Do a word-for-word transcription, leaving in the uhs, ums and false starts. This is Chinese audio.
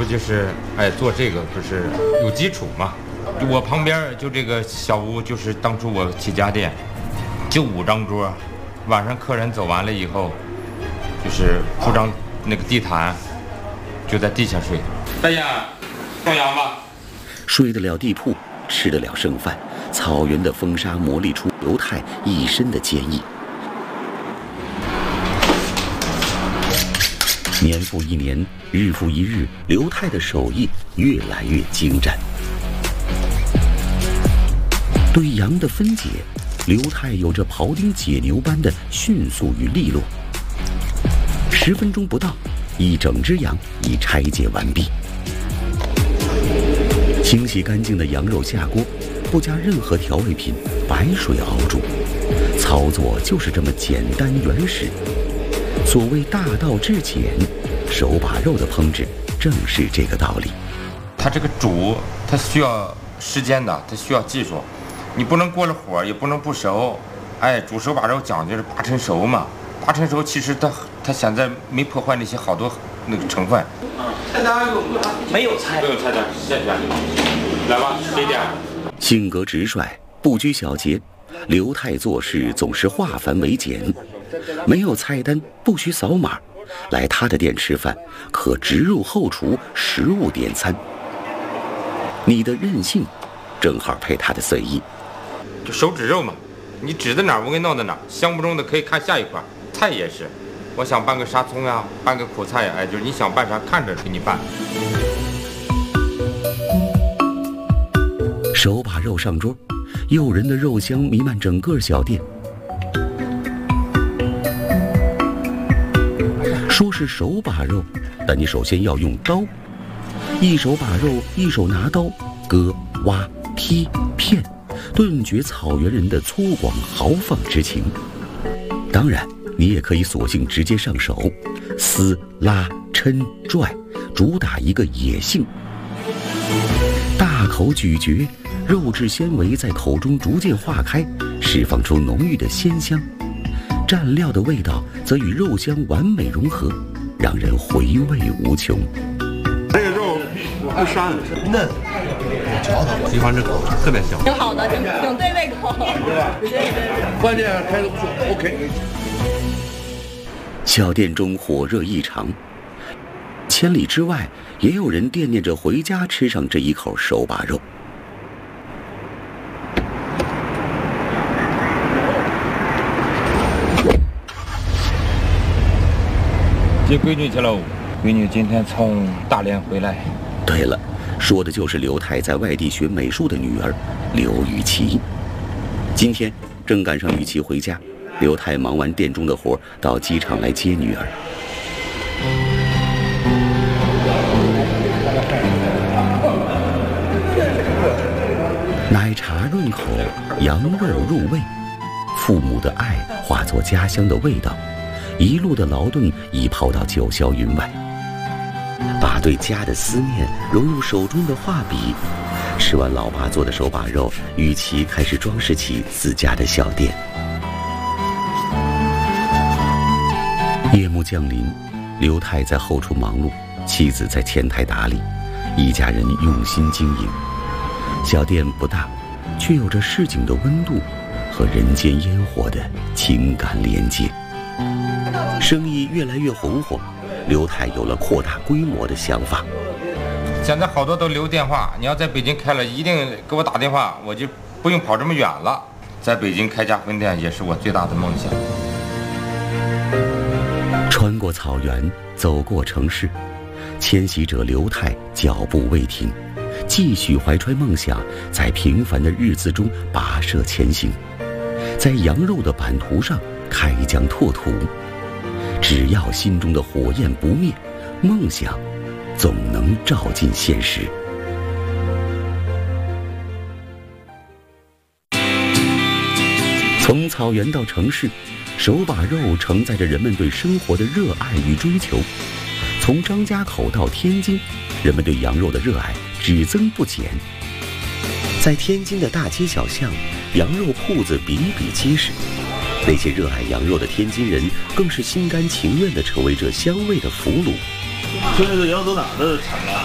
就是哎做这个不是有基础嘛？我旁边就这个小屋，就是当初我起家店，就五张桌，晚上客人走完了以后，就是铺张那个地毯，就在地下睡。大爷，放羊吧。 睡得了地铺，吃得了剩饭，草原的风沙磨砺出刘太一身的坚毅。年复一年，日复一日，刘太的手艺越来越精湛。对羊的分解，刘太有着庖丁解牛般的迅速与利落。十分钟不到，一整只羊已拆解完毕。清洗干净的羊肉下锅，不加任何调味品，白水熬煮，操作就是这么简单原始。所谓大道至简，手把肉的烹制正是这个道理。 它这个煮，它需要时间的，它需要技术，你不能过了火，也不能不熟。哎，煮手把肉讲究是八成熟嘛，八成熟其实它它现在没破坏那些好多那个成分。 菜单没有菜， 没有菜单，谢谢。来吧，这点。 性格直率，不拘小节，刘太做事总是化繁为简。没有菜单，不许扫码。来他的店吃饭，可直入后厨，实物点餐。你的任性，正好配他的随意。 就手指肉嘛，你指在哪儿，我给你弄到哪儿。香不中的可以看下一块。菜也是，我想拌个沙葱呀、啊，拌个苦菜呀、啊，哎，就是你想拌啥，看着给你拌。 手把肉上桌，诱人的肉香弥漫整个小店。说是手把肉，但你首先要用刀，一手把肉，一手拿刀，割、挖、剔、片，顿觉草原人的粗犷豪放之情。当然，你也可以索性直接上手，撕、拉、抻、拽，主打一个野性。大口咀嚼，肉质纤维在口中逐渐化开，释放出浓郁的鲜香。蘸料的味道则与肉香完美融合，让人回味无穷。 这个肉不膻嫩，嚼的喜欢这口，特别香， 挺好的，挺挺对胃口。 关键开的不错 ，OK。 小店中火热异常，千里之外也有人惦念着回家吃上这一口手把肉。 接闺女去喽，闺女今天从大连回来。 对了，说的就是刘太在外地学美术的女儿刘雨琪。今天正赶上雨琪回家，刘太忙完店中的活，到机场来接女儿。奶茶润口，羊肉入味，父母的爱化作家乡的味道。一路的劳顿已抛到九霄云外，把对家的思念融入手中的画笔。吃完老爸做的手把肉，雨琪开始装饰起自家的小店。夜幕降临，刘太在后厨忙碌，妻子在前台打理，一家人用心经营。小店不大，却有着市井的温度和人间烟火的情感连接。生意越来越红火，刘太有了扩大规模的想法。 现在好多都留电话，你要在北京开了，一定给我打电话，我就不用跑这么远了。在北京开家分店也是我最大的梦想。 穿过草原，走过城市，迁徙者刘太脚步未停，继续怀揣梦想，在平凡的日子中跋涉前行，在羊肉的版图上开疆拓土。只要心中的火焰不灭，梦想总能照进现实。从草原到城市，手把肉承载着人们对生活的热爱与追求。从张家口到天津，人们对羊肉的热爱只增不减。在天津的大街小巷，羊肉铺子比比皆是。那些热爱羊肉的天津人，更是心甘情愿地成为这香味的俘虏。 现在这羊走哪的产啊？